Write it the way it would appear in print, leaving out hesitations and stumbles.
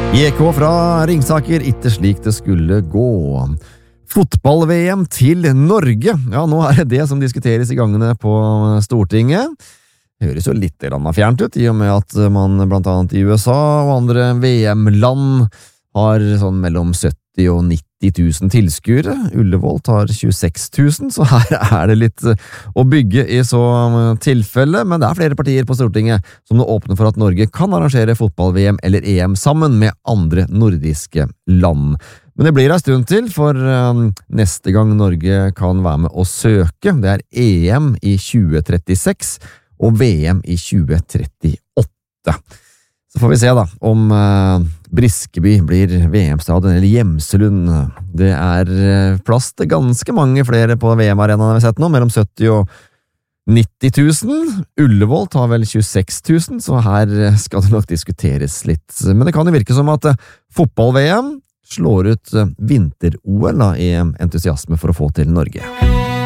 JK fra Ringsaker, ikke slik det skulle gå. Fotball-VM til Norge. Ja, nå er det som diskuteres i gangene på Stortinget. Det høres jo litt fjernt ut, i og med at man blant annet i USA og andre VM-land har sånn mellom 70 og 90 000 tilskuere. Ullevål tar 26 000, så her er det litt å bygge i så tilfelle, men det er flere partier på Stortinget som nå åpner for at Norge kan arrangere fotball-VM eller EM sammen med andre nordiske land. Men det blir en stund til, for neste gang Norge kan være med å søke, det er EM i 2036 og VM i 2038. Så får vi se da, om Briskeby blir VM-stadion eller Gjemselund. Det er plass til ganske mange flere på VM-arenaen vi har sett nå, mellom 70 og 90 000. Ullevål tar vel 26 000, så her skal det nok diskuteres litt. Men det kan jo virke som at fotball-VM slår ut vinter-OL i entusiasme for å få til Norge.